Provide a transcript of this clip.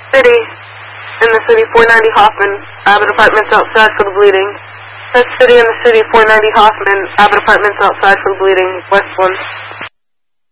City. In the city, 490 Hoffman. Abbott Apartments outside for the bleeding. That's City in the city, 490 Hoffman. Abbott Apartments outside for the bleeding. West 1.